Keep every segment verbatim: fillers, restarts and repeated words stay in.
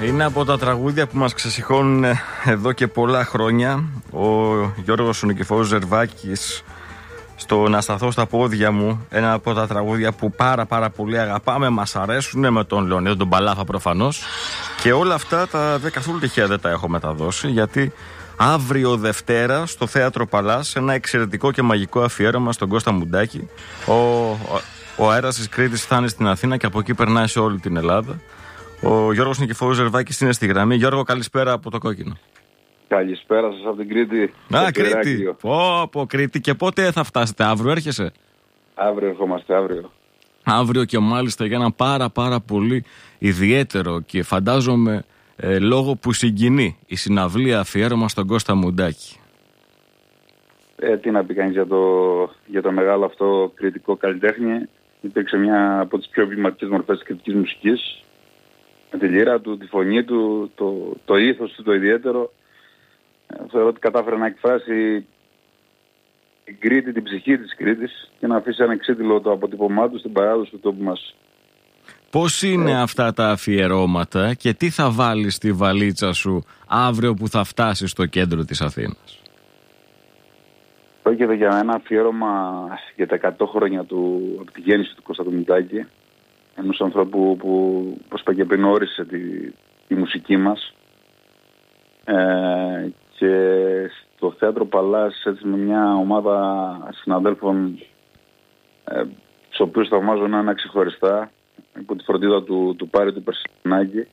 είναι από τα τραγούδια που μας ξεσηκώνουν εδώ και πολλά χρόνια. Ο Γιώργος ο Νικηφόρος Ζερβάκης, στο «Να σταθώ στα πόδια μου», ένα από τα τραγούδια που πάρα πάρα πολύ αγαπάμε, μας αρέσουν, με τον Λεωνίδα τον Παλάθα προφανώς. Και όλα αυτά τα δε καθόλου τυχαία δεν τα έχω μεταδώσει, γιατί αύριο Δευτέρα στο Θέατρο Παλάς ένα εξαιρετικό και μαγικό αφιέρωμα στον Κώστα Μουντάκη. Ο, ο, ο αέρας της Κρήτης φτάνει στην Αθήνα και από εκεί περνάει σε όλη την Ελλάδα. Ο Γιώργος Νικηφόρος Ζερβάκης είναι στη γραμμή. Γιώργο, καλησπέρα από το Κόκκινο. Καλησπέρα σας από την Κρήτη. Α, Κρήτη. Πω, πω, Κρήτη. Και πότε θα φτάσετε, αύριο έρχεσαι? Αύριο ερχόμαστε, αύριο. Αύριο και μάλιστα για ένα πάρα πάρα πολύ ιδιαίτερο και φαντάζομαι ε, λόγο που συγκινεί η συναυλία αφιέρωμα στον Κώστα Μουντάκη. Ε, τι να πει κανείς για το, για το μεγάλο αυτό κριτικό καλλιτέχνη. Υπήρξε μια από τις πιο εμβληματικές μορφές της κριτικής μουσικής. Με τη λύρα του, τη φωνή του, το, το ήθος του το ιδιαίτερο. Ε, θεωρώ ότι κατάφερε να εκφράσει την Κρήτη, την ψυχή της Κρήτης και να αφήσει ανεξίτηλο το αποτύπωμά του στην παράδοση του τόπου μας. Πώς είναι ε, αυτά τα αφιερώματα και τι θα βάλεις στη βαλίτσα σου αύριο που θα φτάσεις στο κέντρο της Αθήνας? Πρόκειται για ένα αφιέρωμα για τα εκατό χρόνια του, από τη γέννηση του Κώστα Μουντάκη, ενός ανθρώπου που, όπως είπα και πριν, όρισε τη, τη μουσική μας, ε, και στο Θέατρο Παλάς, έτσι, με μια ομάδα συναδέλφων, ε, τους οποίους θαυμάζω ένα ξεχωριστά, υπό τη φροντίδα του, του Πάρη του Περσινάκη,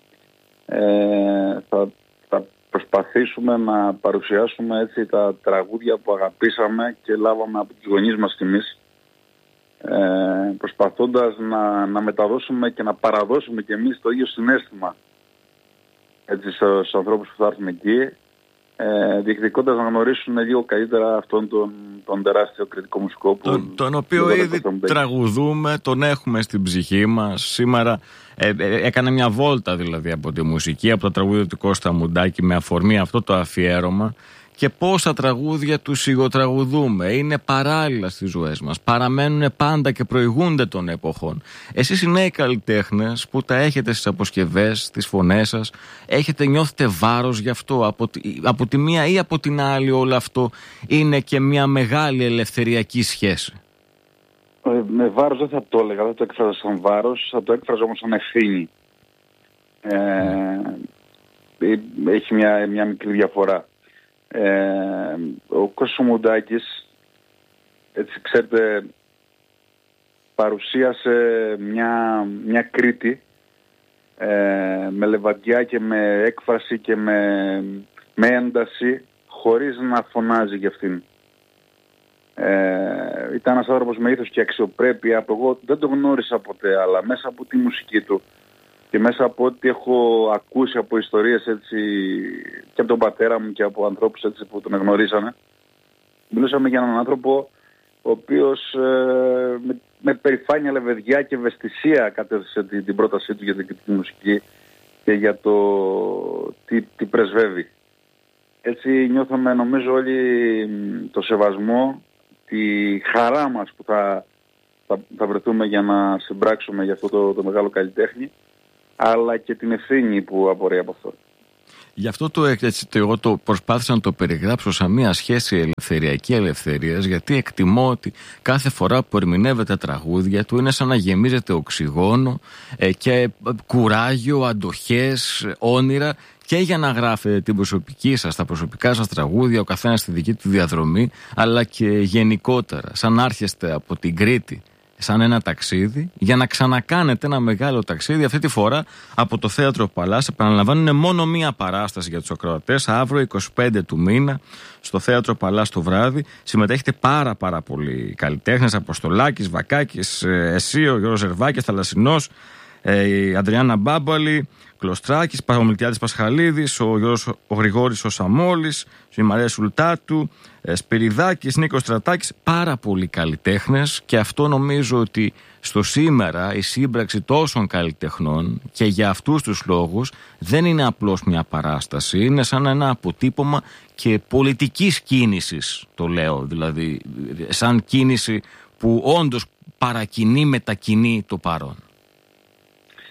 ε, θα, θα προσπαθήσουμε να παρουσιάσουμε, έτσι, τα τραγούδια που αγαπήσαμε και λάβαμε από τους γονείς μας τιμής, ε, προσπαθώντας να, να μεταδώσουμε και να παραδώσουμε και εμείς το ίδιο συναίσθημα, έτσι, στους ανθρώπους που θα έρθουν εκεί, ε, διεκδικώντας να γνωρίσουν λίγο καλύτερα αυτόν τον, τον τεράστιο κριτικό μουσικό που, τον, τον οποίο ήδη τραγουδούμε, τον έχουμε στην ψυχή μας. Σήμερα ε, ε, έκανε μια βόλτα δηλαδή από τη μουσική, από τα τραγούδια του Κώστα Μουντάκη με αφορμή αυτό το αφιέρωμα. Και πόσα τραγούδια του σιγοτραγουδούμε, είναι παράλληλα στις ζωές μας, παραμένουν πάντα και προηγούνται των εποχών. Εσείς οι νέοι καλλιτέχνες που τα έχετε στις αποσκευές, στις φωνές σας, έχετε, νιώθετε βάρος γι' αυτό? Από τη, από τη μία ή από την άλλη όλο αυτό είναι και μια μεγάλη ελευθεριακή σχέση? Ε, με βάρος δεν θα το έλεγα, δεν το έκφραζα σαν βάρος, θα το έκφραζα όμως σαν ευθύνη. Ε, mm. Έχει μια, μια μικρή διαφορά. Ε, ο Κώστας Μουντάκης, έτσι, ξέρετε, παρουσίασε μια, μια Κρήτη, ε, με λεβαντιά και με έκφραση και με, με ένταση, χωρίς να φωνάζει για αυτήν. Ε, ήταν ένας άνθρωπος με ήθος και αξιοπρέπεια που εγώ δεν το γνώρισα ποτέ, αλλά μέσα από τη μουσική του και μέσα από ό,τι έχω ακούσει από ιστορίες, έτσι, και από τον πατέρα μου και από ανθρώπους, έτσι, που τον γνωρίσανε, μιλούσαμε για έναν άνθρωπο ο οποίος ε, με, με περηφάνεια, λεβεδιά και ευαισθησία κατέθεσε την, την πρότασή του για την κριτική μουσική και για το τι, τι πρεσβεύει. Έτσι νιώθαμε, νομίζω, όλοι το σεβασμό, τη χαρά μας που θα, θα, θα βρεθούμε για να συμπράξουμε για αυτό το, το μεγάλο καλλιτέχνη, αλλά και την ευθύνη που απορρέει από αυτό. Γι' αυτό το, έτσι, το, εγώ το προσπάθησα να το περιγράψω σαν μια σχέση ελευθεριακή ελευθερίας, γιατί εκτιμώ ότι κάθε φορά που ερμηνεύεται τραγούδια του είναι σαν να γεμίζεται οξυγόνο ε, και κουράγιο, αντοχές, όνειρα, και για να γράφετε την προσωπική σας, τα προσωπικά σας τραγούδια, ο καθένας στη δική του διαδρομή, αλλά και γενικότερα, σαν να έρχεστε από την Κρήτη σαν ένα ταξίδι, για να ξανακάνετε ένα μεγάλο ταξίδι, αυτή τη φορά από το Θέατρο Παλάς. Επαναλαμβάνω, είναι μόνο μία παράσταση για τους ακροατές, αύριο εικοστή πέμπτη του μήνα στο Θέατρο Παλάς το βράδυ. Συμμετέχετε πάρα πάρα πολλοί καλλιτέχνες, Αποστολάκης, Βακάκης, εσύ, ο Γιώργος Ζερβάκης, Θαλασσινός, η Αντριάννα Μπάμπαλη, Κλωστράκης, Παπαμιλτιάδης Πασχαλίδης, ο, Γιώργος, ο Γρηγόρης ο Σαμόλης, η Μαρία Σουλτάτου, Σπυριδάκης, Νίκος Στρατάκης, πάρα πολλοί καλλιτέχνες, και αυτό νομίζω ότι στο σήμερα η σύμπραξη τόσων καλλιτεχνών και για αυτούς τους λόγους δεν είναι απλώς μια παράσταση, είναι σαν ένα αποτύπωμα και πολιτικής κίνησης, το λέω, δηλαδή σαν κίνηση που όντως παρακινεί, μετακινεί το παρόν.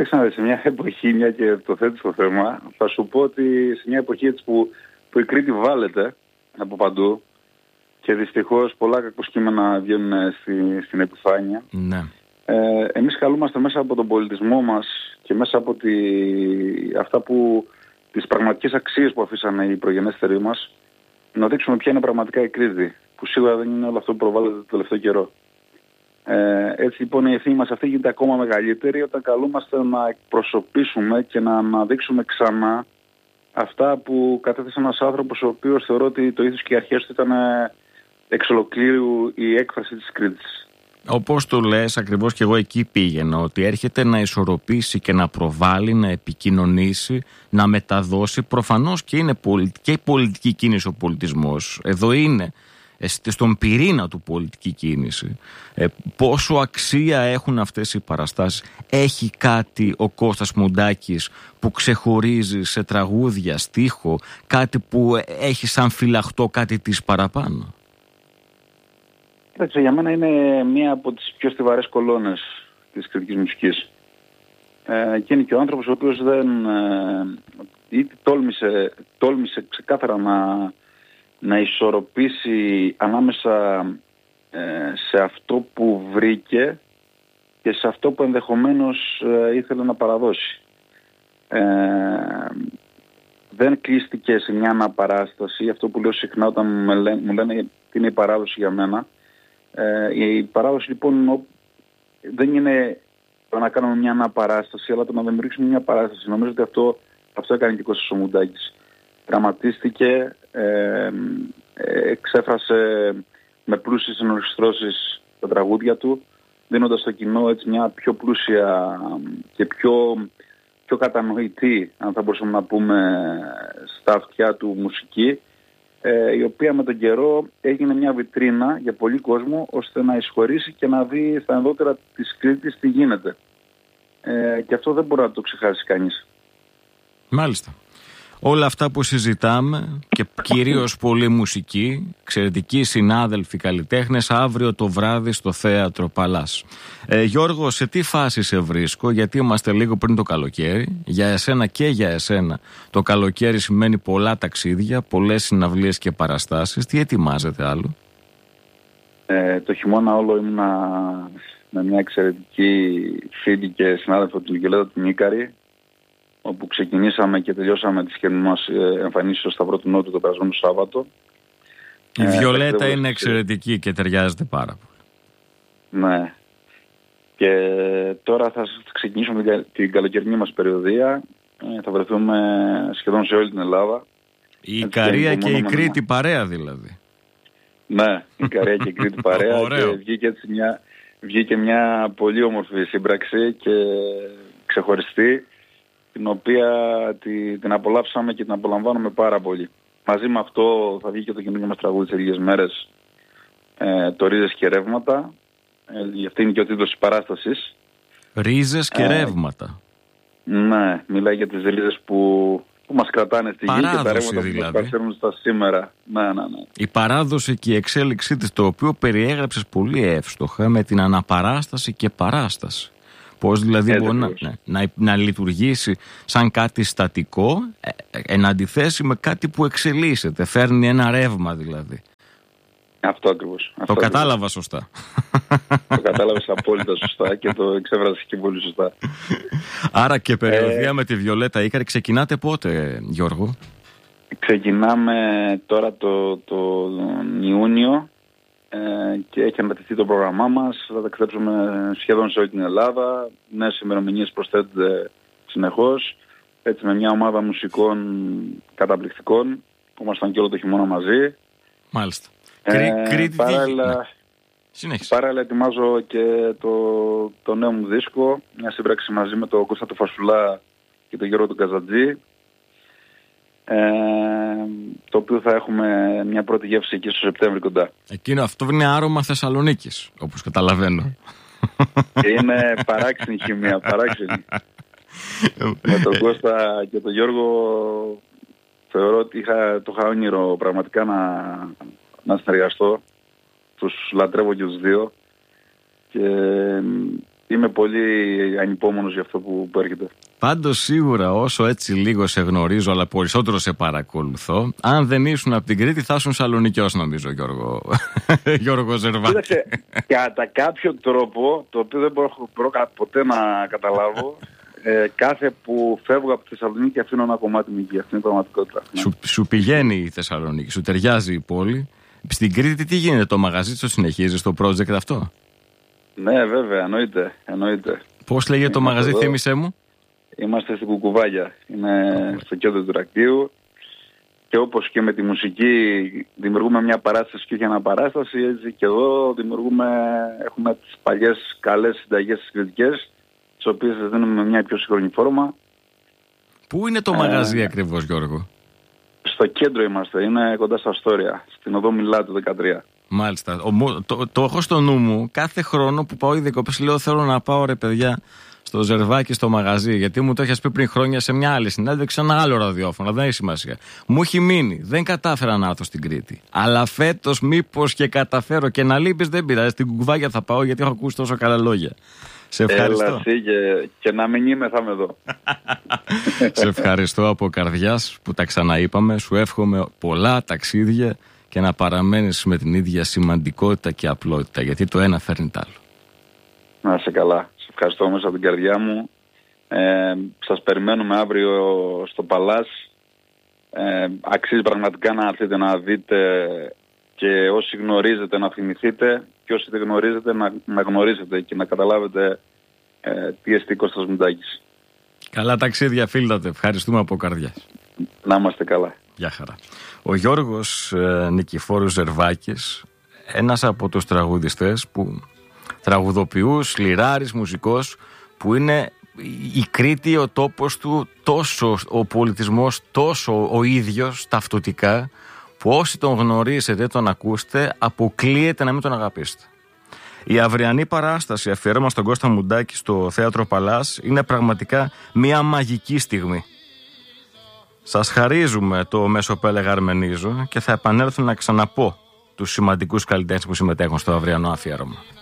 Σε μια εποχή, μια και το θέτει στο θέμα, θα σου πω ότι σε μια εποχή έτσι που, που η Κρήτη βάλεται από παντού και δυστυχώς πολλά κακοσκήμενα βγαίνουν στη, στην επιφάνεια. Ναι. Ε, εμείς καλούμαστε μέσα από τον πολιτισμό μας και μέσα από τη, αυτά που, τις πραγματικές αξίες που αφήσανε οι προγενέστεροι μας, να δείξουμε ποια είναι πραγματικά η Κρήτη, που σίγουρα δεν είναι όλο αυτό που προβάλλεται το τελευταίο καιρό. Ε, έτσι λοιπόν η ευθύνη μας αυτή γίνεται ακόμα μεγαλύτερη όταν καλούμαστε να εκπροσωπήσουμε και να αναδείξουμε ξανά αυτά που κατέθεσε ένας άνθρωπος ο οποίος θεωρώ ότι το ήθος και οι αρχές του ήταν εξ ολοκλήρου η έκφραση της Κρήτης. Όπως το λες, ακριβώς και εγώ εκεί πήγαινα, ότι έρχεται να ισορροπήσει και να προβάλλει, να επικοινωνήσει, να μεταδώσει. Προφανώς και είναι και η πολιτική κίνηση ο πολιτισμός. Εδώ είναι στον πυρήνα του πολιτική κίνηση. Ε, πόσο αξία έχουν αυτές οι παραστάσεις. Έχει κάτι ο Κώστας Μουντάκης που ξεχωρίζει σε τραγούδια, στίχο, κάτι που έχει σαν φυλαχτό κάτι της παραπάνω? Κοίταξε, για μένα είναι μία από τις πιο στιβαρές κολόνες της κριτικής μουσικής. Ε, και είναι και ο άνθρωπος ο οποίος δεν ε, είτε τόλμησε, τόλμησε ξεκάθαρα να, να ισορροπήσει ανάμεσα ε, σε αυτό που βρήκε και σε αυτό που ενδεχομένως ε, ήθελε να παραδώσει. Ε, δεν κλείστηκε σε μια αναπαράσταση, αυτό που λέω συχνά όταν μου λένε, μου λένε τι είναι η παράδοση για μένα. Ε, η παράδοση λοιπόν δεν είναι το να κάνουμε μια αναπαράσταση, αλλά το να δημιουργήσουμε μια παράσταση. Νομίζω ότι αυτό, αυτό έκανε και ο Κώστας ο Μουντάκης. Δραματίστηκε, ε, εξέφρασε με πλούσιες ενορχιστρώσεις τα τραγούδια του, δίνοντας στο κοινό έτσι μια πιο πλούσια και πιο, πιο κατανοητή, αν θα μπορούσαμε να πούμε, στα αυτιά του μουσική, ε, η οποία με τον καιρό έγινε μια βιτρίνα για πολύ κόσμο, ώστε να εισχωρήσει και να δει στα ενδότερα της Κρήτης τι γίνεται. Ε, και αυτό δεν μπορεί να το ξεχάσει κανείς. Μάλιστα. Όλα αυτά που συζητάμε και κυρίως πολύ μουσική, εξαιρετικοί συνάδελφοι καλλιτέχνες, αύριο το βράδυ στο Θέατρο Παλάς. Ε, Γιώργο, σε τι φάση σε βρίσκω, γιατί είμαστε λίγο πριν το καλοκαίρι, για εσένα και για εσένα το καλοκαίρι σημαίνει πολλά ταξίδια, πολλές συναυλίες και παραστάσεις. Τι ετοιμάζετε άλλο? Ε, το χειμώνα όλο ήμουνα με μια εξαιρετική φίλη και συνάδελφο του Βιολέτα του Νίκαρη, όπου ξεκινήσαμε και τελειώσαμε τις χερινές μας εμφανίσεις στο Σταυρό του Νότου το περασμένο Σάββατο. Η Βιολέτα ε, είναι εξαιρετική και ταιριάζεται πάρα πολύ. Ναι. Και τώρα θα ξεκινήσουμε την καλοκαιρινή μας περιοδία. Ε, θα βρεθούμε σχεδόν σε όλη την Ελλάδα. Η Ικαρία και η Κρήτη παρέα δηλαδή. Ναι, η Ικαρία και η Κρήτη παρέα. Και βγήκε, έτσι μια, βγήκε μια πολύ όμορφη σύμπραξη και ξεχωριστή, την οποία τη, την απολαύσαμε και την απολαμβάνουμε πάρα πολύ. Μαζί με αυτό θα βγει και το καινούργιο μας τραγούδι σε λίγες μέρες, ε, το Ρίζες και Ρεύματα. Ε, αυτή είναι και ο τίτλος της παράστασης. Ρίζες και ε, Ρεύματα. Ναι, μιλάει για τις ρίζες που, που μας κρατάνε στη παράδοση, γη και τα ρεύματα δηλαδή, που μας παραφέρουν στα σήμερα. Ναι, ναι, ναι. Η παράδοση και η εξέλιξή της, το οποίο περιέγραψες πολύ εύστοχα με την αναπαράσταση και παράσταση. Πώς δηλαδή μπορεί να, να, να λειτουργήσει σαν κάτι στατικό ε, εν αντιθέσει με κάτι που εξελίσσεται, φέρνει ένα ρεύμα δηλαδή. Αυτό ακριβώς. Το κατάλαβα σωστά. Το κατάλαβες απόλυτα σωστά και το εξέφρασες και πολύ σωστά. Άρα και περιοδία ε, με τη Βιολέτα Ίκαρη ξεκινάτε πότε, Γιώργο? Ξεκινάμε τώρα το, το Ιούνιο. Ε, και έχει ανατεθεί το πρόγραμμά μας. Θα ταξιδέψουμε σχεδόν σε όλη την Ελλάδα. Νέες ημερομηνίες προσθέτονται συνεχώς. Έτσι με μια ομάδα μουσικών καταπληκτικών που ήμασταν και όλο το χειμώνα μαζί. Μάλιστα. Ε, Κρήτη, παράλληλα, ναι. παράλληλα ετοιμάζω και το, το νέο μου δίσκο. Μια σύμπραξη μαζί με τον Κώστα Φασουλά και τον Γιώργο τον Καζατζή. Ε, το οποίο θα έχουμε μια πρώτη γεύση εκεί στο Σεπτέμβρη κοντά. Εκείνο αυτό είναι άρωμα Θεσσαλονίκης, όπως καταλαβαίνω. Είναι παράξενη χημεία, παράξενη. Με τον Κώστα και τον Γιώργο θεωρώ ότι είχα, το είχα όνειρο πραγματικά να, να συνεργαστώ. Τους λατρεύω και τους δύο. Και είμαι πολύ ανυπόμονος για αυτό που, που έρχεται. Πάντως σίγουρα όσο έτσι λίγο σε γνωρίζω, αλλά περισσότερο σε παρακολουθώ, αν δεν ήσουν από την Κρήτη θα ήσουν Σαλονικιός, νομίζω, Γιώργο, Γιώργο Ζερβάκη. Κοίταξε, κατά κάποιο τρόπο, το οποίο δεν μπορώ, μπορώ ποτέ να καταλάβω, ε, κάθε που φεύγω από τη Θεσσαλονίκη αφήνω ένα κομμάτι μου εκεί. Αυτή είναι η πραγματικότητα. Σου, σου πηγαίνει η Θεσσαλονίκη, σου ταιριάζει η πόλη. Στην Κρήτη τι γίνεται, το μαγαζί το συνεχίζεις, το project αυτό? Ναι, βέβαια, εννοείται. εννοείται. Πώς λέγεται το μαγαζί, εδώ, θύμισέ μου? Είμαστε στην Κουκουβάγια. Είναι oh. στο κέντρο του Ρακτίου. Και όπως και με τη μουσική δημιουργούμε μια παράσταση και όχι αναπαράσταση, έτσι και εδώ δημιουργούμε, έχουμε τις παλιές καλές συνταγές τις κριτικές, τις οποίες δίνουμε μια πιο σύγχρονη φόρμα. Πού είναι το ε, μαγαζί ακριβώς, Γιώργο? Στο κέντρο είμαστε, είναι κοντά στα Αστόρια, στην οδό Μιλάτου δεκατρία. Μάλιστα. Ο, το, το έχω στο νου μου. Κάθε χρόνο που πάω οι διακοπές λέω θέλω να πάω, ρε παιδιά, στο Ζερβάκι, στο μαγαζί. Γιατί μου το έχεις πει πριν χρόνια σε μια άλλη συνέντευξη, ένα άλλο ραδιόφωνο. Δεν έχει σημασία. Μου έχει μείνει. Δεν κατάφερα να έρθω στην Κρήτη. Αλλά φέτος μήπως και καταφέρω. Και να λείπεις δεν πειράζει. Στην Κουκουβάγια θα πάω γιατί έχω ακούσει τόσο καλά λόγια. Σε ευχαριστώ. Έλα, και, και να μην είμαι, θα είμαι εδώ. Σε ευχαριστώ από καρδιάς που τα ξαναείπαμε. Σου εύχομαι πολλά ταξίδια και να παραμένεις με την ίδια σημαντικότητα και απλότητα. Γιατί το ένα φέρνει το άλλο. Να είσαι καλά. Σε ευχαριστώ μέσα από την καρδιά μου. Ε, σας περιμένουμε αύριο στο Παλάς. Ε, αξίζει πραγματικά να έρθετε να δείτε και όσοι γνωρίζετε να θυμηθείτε και όσοι δεν γνωρίζετε να, να γνωρίζετε και να καταλάβετε ε, τι εστί Κώστας Μουντάκης. Καλά ταξίδια, φίλτατε. Ευχαριστούμε από καρδιάς. Να είμαστε καλά. Γεια χαρά. Ο Γιώργος ε, Νικηφόρος Ζερβάκης, ένας από τους τραγουδιστές που τραγουδοποιούς, λιράρης, μουσικός, που είναι η Κρήτη, ο τόπος του, τόσο ο πολιτισμός, τόσο ο ίδιος ταυτοτικά, που όσοι τον γνωρίσετε, τον ακούσετε, αποκλείεται να μην τον αγαπήσετε. Η αυριανή παράσταση αφιέρωμα στον Κώστα Μουντάκη στο Θέατρο Παλάς είναι πραγματικά μια μαγική στιγμή. Σας χαρίζουμε το Μεσοπέλεγα Αρμενίζο και θα επανέλθω να ξαναπώ τους σημαντικούς καλλιτέχνες που συμμετέχουν στο αυριανό αφιέρωμα.